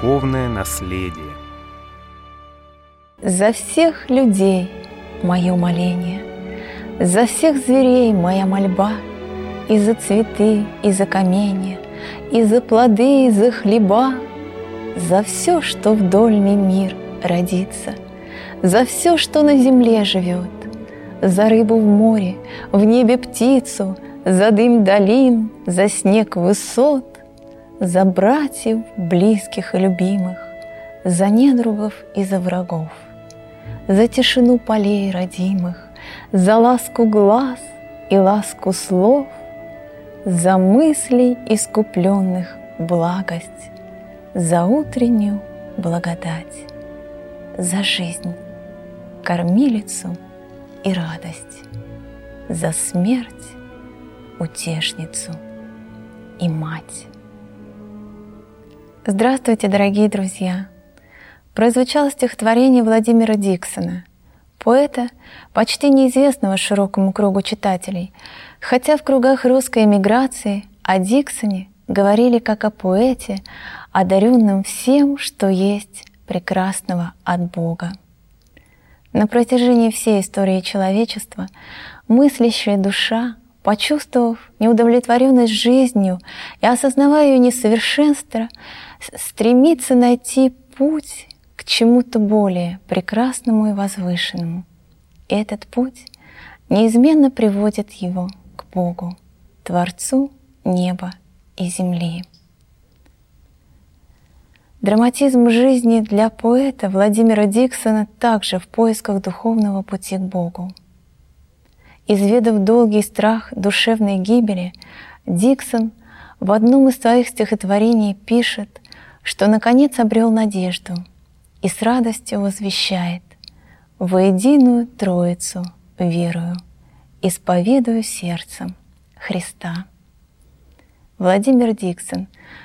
духовное наследие. За всех людей мое моление, за всех зверей моя мольба, и за цветы, и за каменья, и за плоды, и за хлеба, за все, что в дольный мир родится, за все, что на земле живет, за рыбу в море, в небе птицу, за дым долин, за снег высот, за братьев, близких и любимых, за недругов и за врагов, за тишину полей родимых, за ласку глаз и ласку слов, за мыслей искупленных благость, за утреннюю благодать, за жизнь, кормилицу и радость, за смерть, утешницу и мать. Здравствуйте, дорогие друзья! Прозвучало стихотворение Владимира Диксона, поэта, почти неизвестного широкому кругу читателей, хотя в кругах русской эмиграции о Диксоне говорили как о поэте, одаренном всем, что есть прекрасного от Бога. На протяжении всей истории человечества мыслящая душа, почувствовав неудовлетворенность жизнью и осознавая ее несовершенство, стремится найти путь к чему-то более прекрасному и возвышенному. И этот путь неизменно приводит его к Богу, Творцу неба и земли. Драматизм жизни для поэта Владимира Диксона также в поисках духовного пути к Богу. Изведав долгий страх душевной гибели, Диксон в одном из своих стихотворений пишет, что наконец обрел надежду и с радостью возвещает: «Воединую Троицу верую, исповедую сердцем Христа». Владимир Диксон